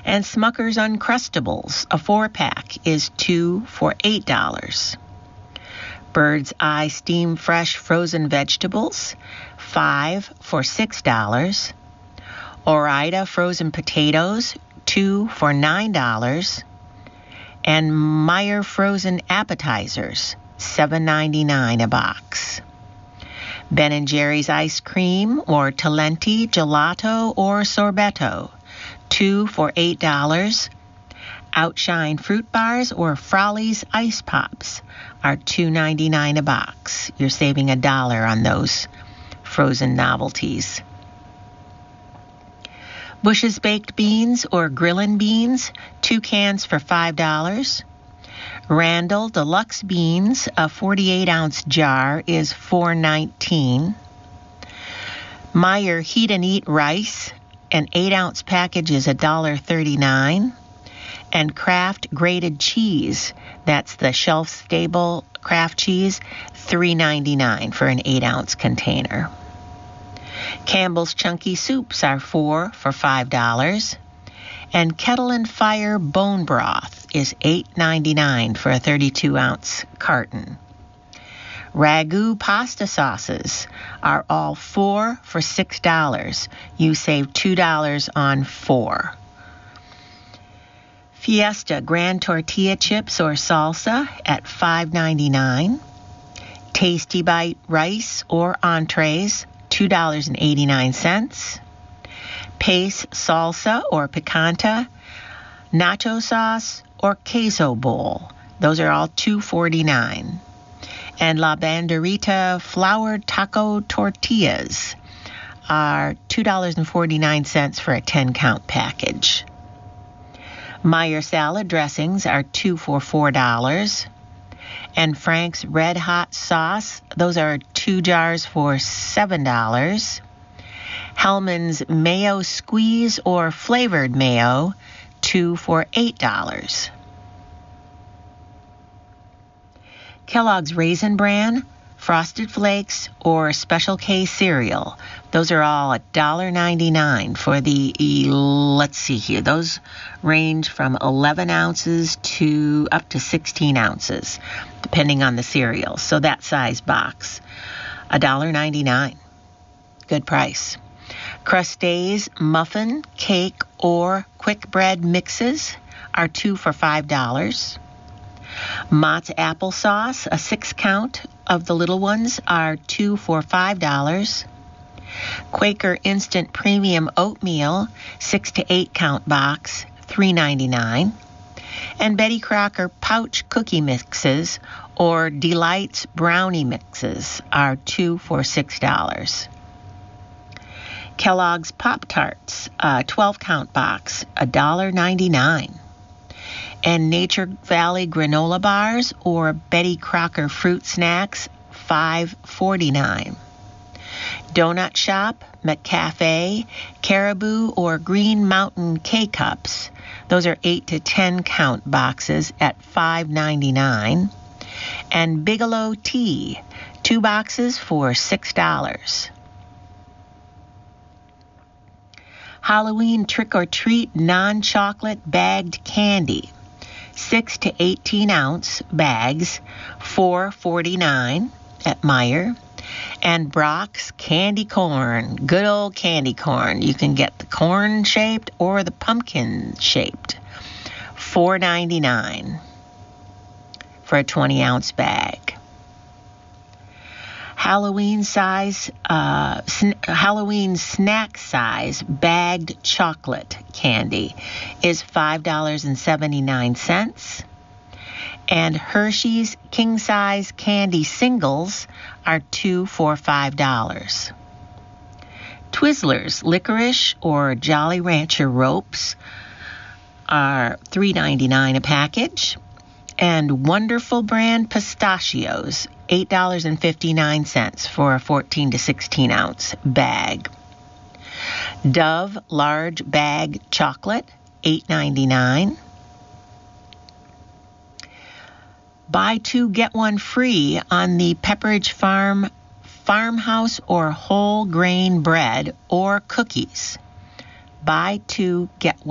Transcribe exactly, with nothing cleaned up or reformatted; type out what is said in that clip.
And Smucker's Uncrustables, a four-pack, is two for eight dollars. Bird's Eye Steam Fresh Frozen Vegetables, five for six dollars. Ore-Ida Frozen Potatoes, two for nine dollars. And Meyer Frozen Appetizers, seven ninety-nine a box. Ben and Jerry's Ice Cream or Talenti, Gelato, or Sorbetto, two for eight dollars. Outshine Fruit Bars or Frolly's Ice Pops are two ninety-nine a box. You're saving a dollar on those frozen novelties. Bush's Baked Beans or Grillin' Beans, two cans for five dollars. Randall Deluxe Beans, a forty-eight ounce jar, is four nineteen. Meyer Heat and Eat Rice, an eight ounce package, is one dollar thirty-nine. And Kraft Grated Cheese, that's the shelf-stable Kraft cheese, three ninety-nine for an eight ounce container. Campbell's Chunky Soups are four for five dollars. And Kettle and Fire Bone Broth is eight ninety-nine for a thirty-two ounce carton. Ragu pasta sauces are all four for six dollars. You save two dollars on four. Fiesta Grand Tortilla Chips or Salsa at five ninety-nine. Tasty Bite Rice or Entrees, two dollars and eighty-nine cents. Pace Salsa or Picanta, Nacho Sauce or Queso Bowl. Those are all two forty-nine. And La Banderita Floured Taco Tortillas are two dollars and forty-nine cents for a ten count package. Meyer salad dressings are two for four dollars. And Frank's Red Hot Sauce, those are two jars for seven dollars. Hellman's Mayo Squeeze or Flavored Mayo, two for eight dollars. Kellogg's Raisin Bran, Frosted Flakes, or Special K cereal. Those are all one dollar ninety-nine for the, let's see here, those range from eleven ounces to up to sixteen ounces, depending on the cereal. So that size box, one dollar ninety-nine. Good price. Crustae's Muffin, Cake, or Quick Bread Mixes are two for five dollars. Mott's Applesauce, a six count of the little ones, are two for five dollars. Quaker Instant Premium Oatmeal, six to eight count box, three ninety-nine. And Betty Crocker Pouch Cookie Mixes or Delights Brownie Mixes are two for six dollars. Kellogg's Pop-Tarts, a twelve count box, one dollar ninety-nine. And Nature Valley Granola Bars or Betty Crocker Fruit Snacks, five forty-nine. Donut Shop, McCafe, Caribou, or Green Mountain K-Cups, those are eight to ten count boxes at five ninety-nine. And Bigelow Tea, two boxes for six dollars. Halloween Trick or Treat non-chocolate bagged candy, six to eighteen ounce bags, four forty-nine at Meyer. And Brock's Candy Corn, good old candy corn. You can get the corn shaped or the pumpkin shaped, four ninety-nine for a twenty ounce bag. Halloween size, uh, sn- Halloween snack size bagged chocolate candy is five dollars and seventy-nine cents. And Hershey's king size candy singles are two for five dollars. Twizzlers licorice or Jolly Rancher ropes are three ninety-nine a package. And Wonderful Brand pistachios, eight dollars and fifty-nine cents for a fourteen to sixteen ounce bag. Dove large bag chocolate, eight ninety-nine. Buy two, get one free on the Pepperidge Farm farmhouse or whole grain bread or cookies. Buy two, get one.